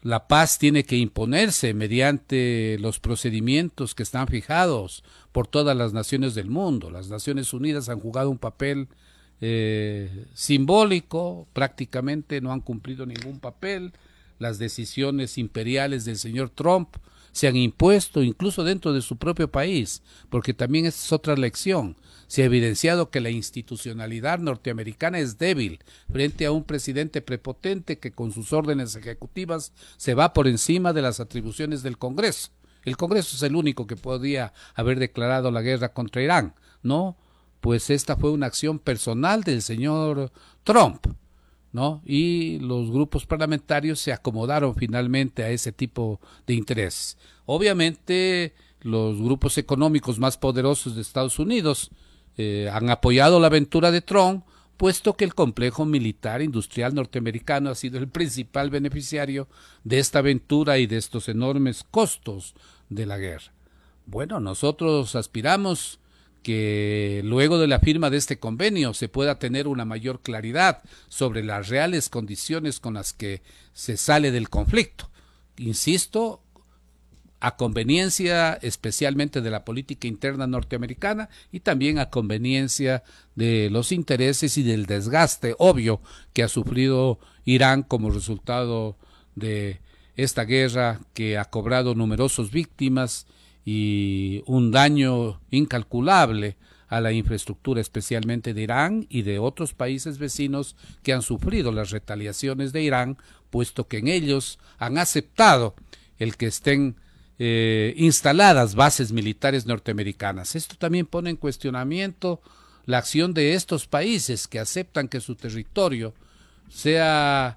la paz tiene que imponerse mediante los procedimientos que están fijados por todas las naciones del mundo. Las Naciones Unidas han jugado un papel simbólico, prácticamente no han cumplido ningún papel. Las decisiones imperiales del señor Trump se han impuesto incluso dentro de su propio país, porque también esta es otra lección. Se ha evidenciado que la institucionalidad norteamericana es débil frente a un presidente prepotente que con sus órdenes ejecutivas se va por encima de las atribuciones del Congreso. El Congreso es el único que podía haber declarado la guerra contra Irán, ¿no? Pues esta fue una acción personal del señor Trump, ¿no? Y los grupos parlamentarios se acomodaron finalmente a ese tipo de intereses. Obviamente, los grupos económicos más poderosos de Estados Unidos han apoyado la aventura de Trump, puesto que el complejo militar industrial norteamericano ha sido el principal beneficiario de esta aventura y de estos enormes costos de la guerra. Bueno, nosotros aspiramos que luego de la firma de este convenio se pueda tener una mayor claridad sobre las reales condiciones con las que se sale del conflicto. Insisto, a conveniencia especialmente de la política interna norteamericana y también a conveniencia de los intereses y del desgaste obvio que ha sufrido Irán como resultado de esta guerra que ha cobrado numerosas víctimas y un daño incalculable a la infraestructura especialmente de Irán y de otros países vecinos que han sufrido las retaliaciones de Irán, puesto que en ellos han aceptado el que estén instaladas bases militares norteamericanas. Esto también pone en cuestionamiento la acción de estos países que aceptan que su territorio sea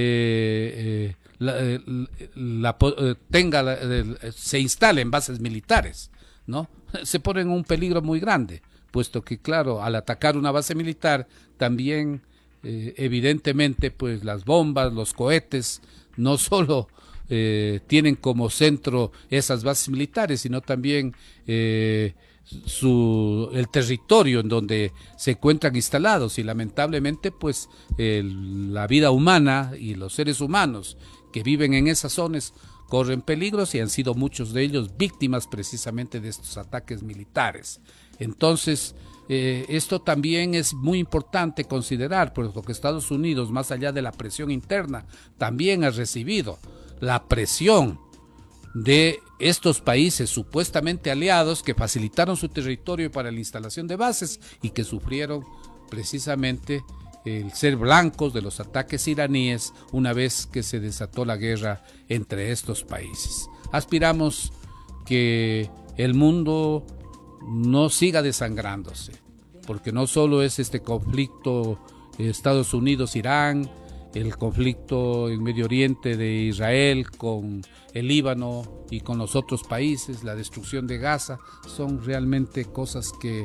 se instalen bases militares, ¿no? Se pone en un peligro muy grande, puesto que, claro, al atacar una base militar, también evidentemente, pues las bombas, los cohetes, no solo tienen como centro esas bases militares, sino también el territorio en donde se encuentran instalados y lamentablemente pues la vida humana y los seres humanos que viven en esas zonas corren peligros y han sido muchos de ellos víctimas precisamente de estos ataques militares. Entonces, esto también es muy importante considerar, porque Estados Unidos, más allá de la presión interna, también ha recibido la presión de estos países supuestamente aliados que facilitaron su territorio para la instalación de bases y que sufrieron precisamente el ser blancos de los ataques iraníes una vez que se desató la guerra entre estos países. Aspiramos que el mundo no siga desangrándose, porque no solo es este conflicto Estados Unidos-Irán, el conflicto en Medio Oriente de Israel con el Líbano y con los otros países, la destrucción de Gaza, son realmente cosas que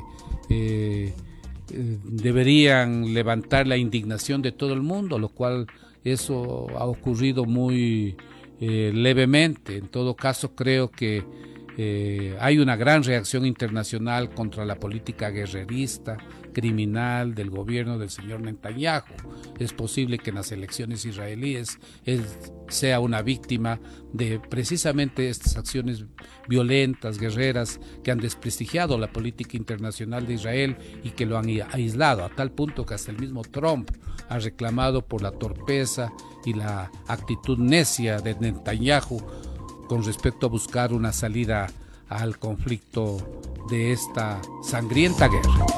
deberían levantar la indignación de todo el mundo, lo cual eso ha ocurrido muy levemente. En todo caso, creo que hay una gran reacción internacional contra la política guerrerista, criminal del gobierno del señor Netanyahu. Es posible que en las elecciones israelíes él sea una víctima de precisamente estas acciones violentas, guerreras, que han desprestigiado la política internacional de Israel y que lo han aislado, a tal punto que hasta el mismo Trump ha reclamado por la torpeza y la actitud necia de Netanyahu con respecto a buscar una salida al conflicto de esta sangrienta guerra.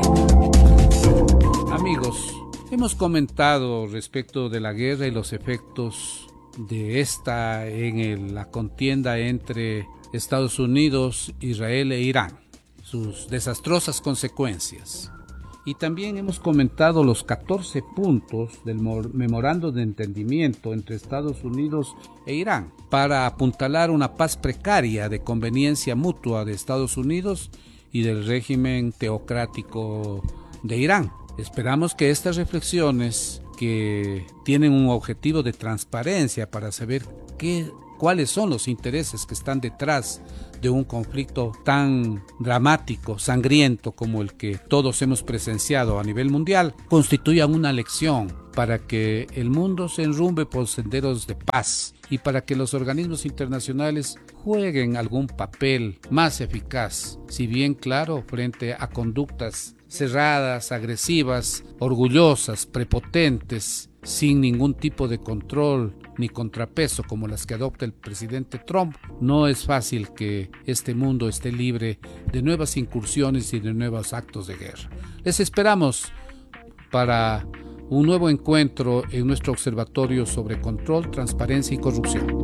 Amigos, hemos comentado respecto de la guerra y los efectos de esta en la contienda entre Estados Unidos, Israel e Irán, sus desastrosas consecuencias. Y también hemos comentado los 14 puntos del memorando de entendimiento entre Estados Unidos e Irán para apuntalar una paz precaria de conveniencia mutua de Estados Unidos y del régimen teocrático de Irán. Esperamos que estas reflexiones, que tienen un objetivo de transparencia para saber cuáles son los intereses que están detrás de un conflicto tan dramático, sangriento como el que todos hemos presenciado a nivel mundial, constituyan una lección para que el mundo se enrumbe por senderos de paz y para que los organismos internacionales jueguen algún papel más eficaz, si bien claro, frente a conductas cerradas, agresivas, orgullosas, prepotentes, sin ningún tipo de control ni contrapeso como las que adopta el presidente Trump. No es fácil que este mundo esté libre de nuevas incursiones y de nuevos actos de guerra. Les esperamos para un nuevo encuentro en nuestro observatorio sobre control, transparencia y corrupción.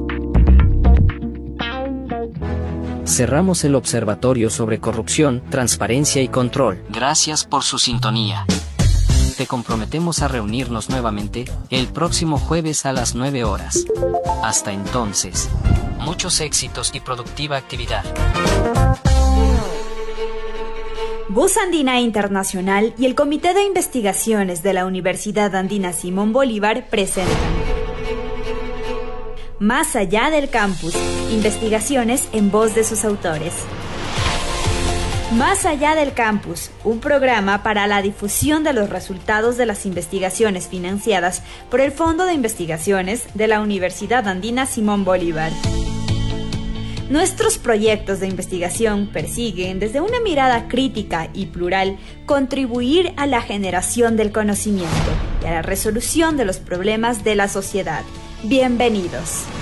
Cerramos el observatorio sobre corrupción, transparencia y control. Gracias por su sintonía. Te comprometemos a reunirnos nuevamente el próximo jueves a las 9 horas. Hasta entonces, muchos éxitos y productiva actividad. Voz Andina Internacional y el Comité de Investigaciones de la Universidad Andina Simón Bolívar presentan Más allá del campus, investigaciones en voz de sus autores. Más allá del campus, un programa para la difusión de los resultados de las investigaciones financiadas por el Fondo de Investigaciones de la Universidad Andina Simón Bolívar. Nuestros proyectos de investigación persiguen, desde una mirada crítica y plural, contribuir a la generación del conocimiento y a la resolución de los problemas de la sociedad. Bienvenidos.